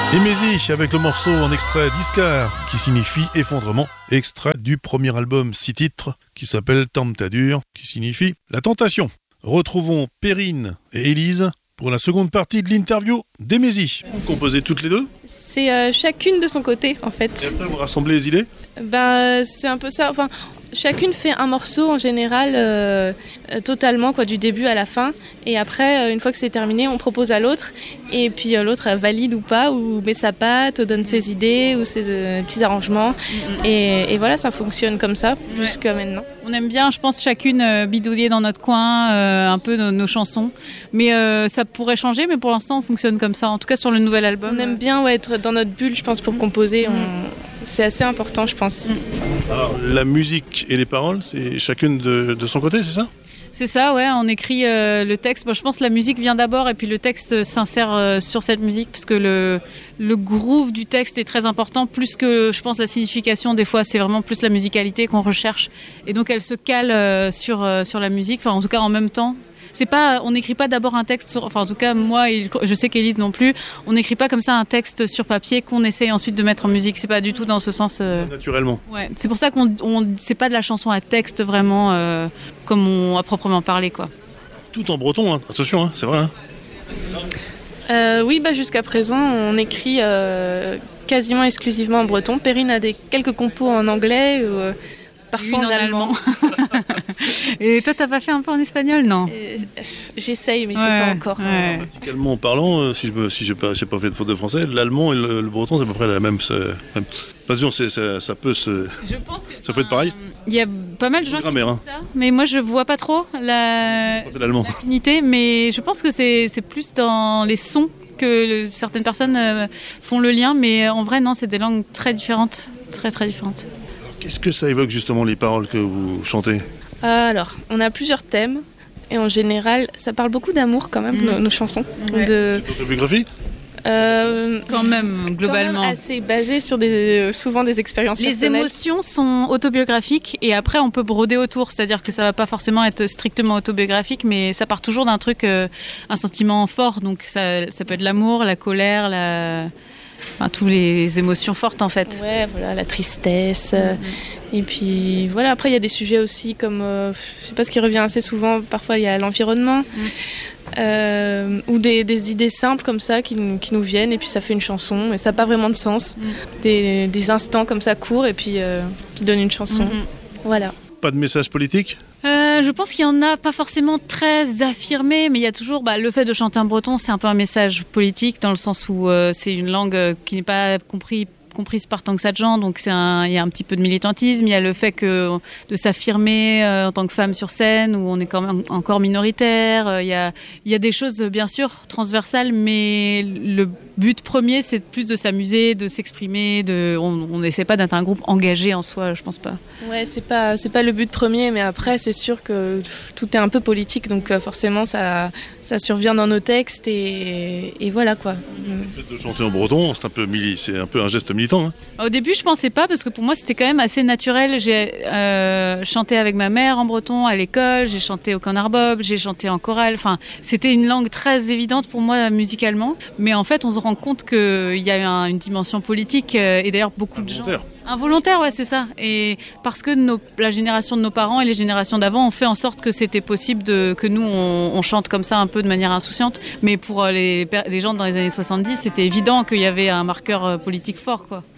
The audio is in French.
Emézy avec le morceau en extrait d'Iscar qui signifie effondrement, extrait du premier album 6 titres qui s'appelle Tentadur qui signifie la tentation. Retrouvons Perrine et Élise pour la seconde partie de l'interview d'Emézy. Vous composez toutes les deux ? C'est chacune de son côté en fait. Et après vous rassemblez les idées ? C'est un peu ça. Enfin, chacune fait un morceau en général totalement quoi, du début à la fin. Et après, une fois que c'est terminé, on propose à l'autre. Et puis l'autre valide ou pas, ou met sa patte, donne ses idées ou ses petits arrangements. Et voilà, ça fonctionne comme ça jusqu'à maintenant. On aime bien, je pense, chacune bidouiller dans notre coin un peu nos chansons. Mais ça pourrait changer, mais pour l'instant, on fonctionne comme ça. En tout cas, sur le nouvel album. On aime bien être dans notre bulle, je pense, pour composer. C'est assez important, je pense. Alors, la musique et les paroles, c'est chacune de son côté, c'est ça ? C'est ça, ouais, on écrit le texte. Bon, je pense que la musique vient d'abord et puis le texte s'insère sur cette musique parce que le groove du texte est très important, plus que, je pense, la signification. Des fois, c'est vraiment plus la musicalité qu'on recherche. Et donc, elle se cale sur la musique, enfin, en tout cas, en même temps. On n'écrit pas d'abord un texte, enfin en tout cas moi et je sais qu'Élise non plus, on n'écrit pas comme ça un texte sur papier qu'on essaye ensuite de mettre en musique, c'est pas du tout dans ce sens. Naturellement. Ouais, c'est pour ça c'est pas de la chanson à texte vraiment comme on a proprement parlé quoi. Tout en breton, hein. Attention, hein, c'est vrai. Hein. Oui, jusqu'à présent on écrit quasiment exclusivement en breton. Perrine a quelques compos en anglais. Parfois en allemand. Et toi, t'as pas fait un peu en espagnol, non ? J'essaye, mais c'est pas encore. Grammaticalement parlant, si j'ai pas fait de faute de français, l'allemand et le breton, c'est à peu près la même. Pas sûr, ça peut ça peut être pareil. Il y a pas mal de gens qui disent ça, mais moi je vois pas trop l'affinité, mais je pense que c'est plus dans les sons que certaines personnes font le lien, mais en vrai, non, c'est des langues très différentes, très très différentes. Qu'est-ce que ça évoque justement les paroles que vous chantez ? Alors, on a plusieurs thèmes et en général, ça parle beaucoup d'amour quand même, nos chansons. Ouais. De autobiographie ? Quand même, globalement. Quand même assez basé sur souvent des expériences personnelles. Les émotions sont autobiographiques et après on peut broder autour, c'est-à-dire que ça va pas forcément être strictement autobiographique, mais ça part toujours d'un truc, un sentiment fort, donc ça peut être l'amour, la colère, toutes les émotions fortes en fait. Ouais, voilà, la tristesse. Et puis voilà, après il y a des sujets aussi comme, je sais pas, ce qui revient assez souvent, parfois il y a l'environnement, ou des idées simples comme ça qui nous viennent et puis ça fait une chanson et ça n'a pas vraiment de sens. Des instants comme ça courts et puis qui donnent une chanson. Voilà. Pas de message politique ? Je pense qu'il y en a pas forcément très affirmé, mais il y a toujours le fait de chanter en breton, c'est un peu un message politique dans le sens où c'est une langue qui n'est pas comprise par tant que ça de gens, donc il y a un petit peu de militantisme, il y a le fait de s'affirmer en tant que femme sur scène où on est quand même encore minoritaire, il y a des choses bien sûr transversales, mais le but premier c'est plus de s'amuser, de s'exprimer, on n'essaie pas d'être un groupe engagé en soi, je pense pas. Ouais, c'est pas le but premier, mais après c'est sûr que tout est un peu politique, donc forcément ça survient dans nos textes et voilà quoi. Le fait de chanter en breton, c'est un peu un geste militant. Hein. Au début je pensais pas parce que pour moi c'était quand même assez naturel. J'ai chanté avec ma mère en breton à l'école, j'ai chanté au Canard Bob, j'ai chanté en chorale, enfin c'était une langue très évidente pour moi musicalement, mais en fait on se rend compte qu'il y a une dimension politique et d'ailleurs beaucoup de gens... Involontaire, ouais, c'est ça. Et parce que la génération de nos parents et les générations d'avant ont fait en sorte que c'était possible que nous, on chante comme ça un peu de manière insouciante. Mais pour les gens dans les années 70, c'était évident qu'il y avait un marqueur politique fort, quoi.